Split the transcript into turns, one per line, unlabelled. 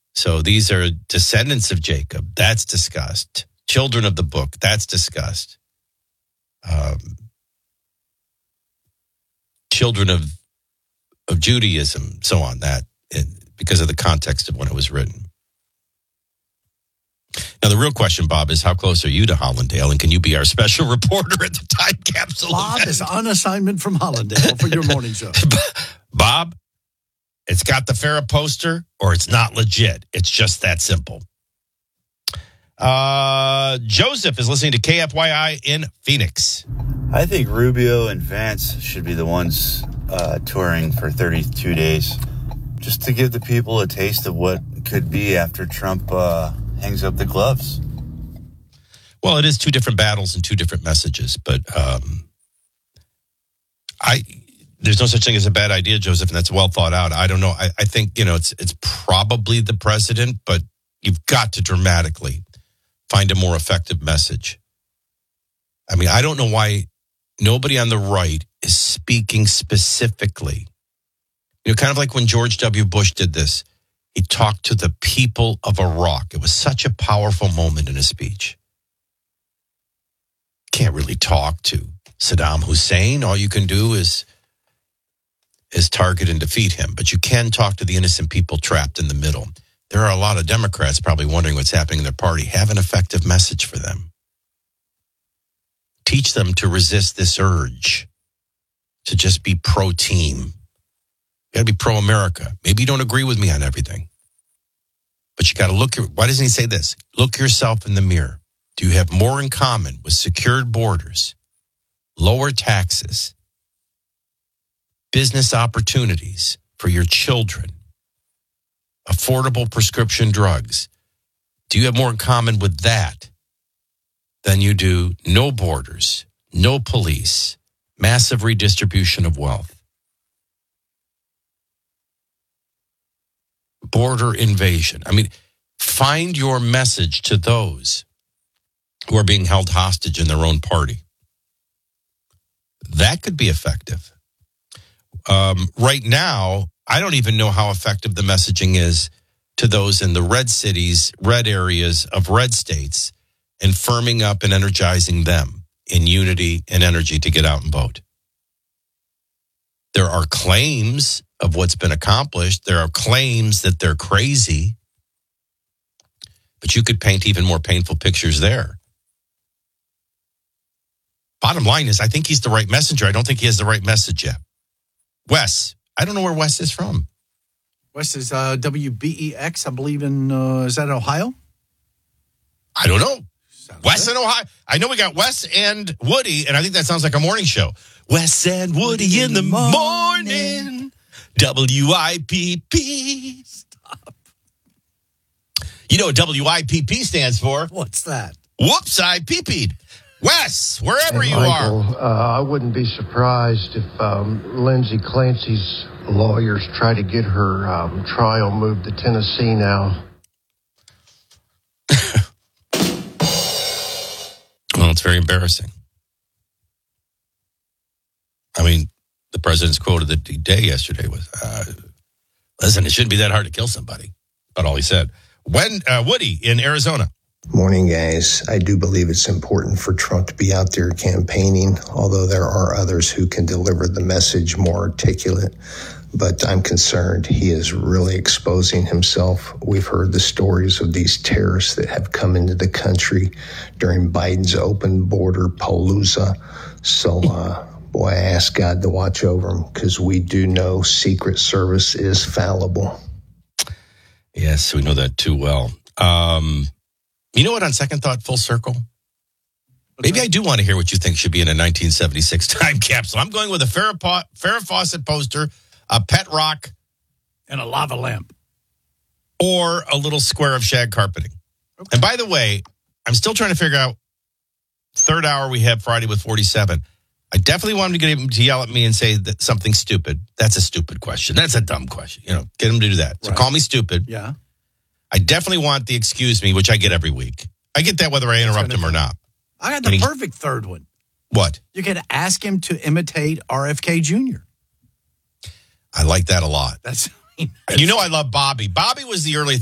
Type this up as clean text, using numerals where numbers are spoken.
So these are descendants of Jacob. That's discussed. Children of the book. That's discussed. Children of Judaism, so on. That because of the context of when it was written. Now, the real question, Bob, is how close are you to Hollandale, and can you be our special reporter at the Time Capsule
Bob
event?
is on assignment from Hollandale for your morning show.
Bob, it's got the Farrah poster, or it's not legit. It's just that simple. Joseph is listening to KFYI in Phoenix.
I think Rubio and Vance should be the ones touring for 32 days, just to give the people a taste of what could be after Trump hangs up the gloves.
Well, it is two different battles and two different messages, but there's no such thing as a bad idea, Joseph, and that's well thought out. I don't know. I think, it's probably the president, but you've got to dramatically find a more effective message. I mean, I don't know why nobody on the right is speaking specifically. Kind of like when George W. Bush did this. He talked to the people of Iraq. It was such a powerful moment in his speech. Can't really talk to Saddam Hussein. All you can do is target and defeat him. But you can talk to the innocent people trapped in the middle. There are a lot of Democrats probably wondering what's happening in their party. Have an effective message for them. Teach them to resist this urge to just be pro-team. You got to be pro-America. Maybe you don't agree with me on everything. But you got to look. Why doesn't he say this? Look yourself in the mirror. Do you have more in common with secured borders, lower taxes, business opportunities for your children, affordable prescription drugs? Do you have more in common with that than you do no borders, no police, massive redistribution of wealth? Border invasion. I mean, find your message to those who are being held hostage in their own party. That could be effective. Right now, I don't even know how effective the messaging is to those in the red cities, red areas of red states, and firming up and energizing them in unity and energy to get out and vote. There are claims of what's been accomplished. There are claims that they're crazy. But you could paint even more painful pictures there. Bottom line is, I think he's the right messenger. I don't think he has the right message yet. Wes, I don't know where Wes is from.
Wes is WBEX, I believe in, is that Ohio?
I don't know.
Sounds
Wes
good.
in Ohio. I know we got Wes and Woody, and I think that sounds like a morning show. Wes and Woody in the morning. WIPP.
Stop.
You know what WIPP stands for?
What's that?
Whoops, I pee-peed. Wes, wherever you
Michael,
are.
I wouldn't be surprised if Lindsay Clancy's lawyers try to get her trial moved to Tennessee now.
Well, it's very embarrassing. I mean, the president's quote of the day yesterday was, listen, it shouldn't be that hard to kill somebody. About all he said. Woody in Arizona.
Morning, guys. I do believe it's important for Trump to be out there campaigning, although there are others who can deliver the message more articulate. But I'm concerned he is really exposing himself. We've heard the stories of these terrorists that have come into the country during Biden's open border palooza. So, boy, I ask God to watch over him because we do know Secret Service is fallible.
Yes, we know that too well. You know what, on second thought, full circle? Maybe I do want to hear what you think should be in a 1976 time capsule. I'm going with a Farrah Fawcett poster, a pet rock,
And a lava lamp.
or a little square of shag carpeting. Okay. And by the way, I'm still trying to figure out, third hour we have Friday with 47. I definitely want him to get him to yell at me and say that something stupid. That's a stupid question. That's a dumb question. Get him to do that. So call me stupid.
Yeah.
I definitely want the excuse me, which I get every week. I get that whether I interrupt him or not.
I got the perfect third one.
What?
You could ask him to imitate RFK Jr.
I like that a lot.
That's
You know I love Bobby. Bobby was the early